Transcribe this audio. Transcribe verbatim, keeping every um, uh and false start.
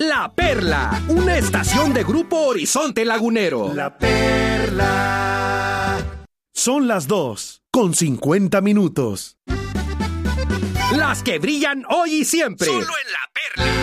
La Perla, una estación de Grupo Horizonte Lagunero. La Perla. Son las dos, con cincuenta minutos. Las que brillan hoy y siempre. Solo en La Perla.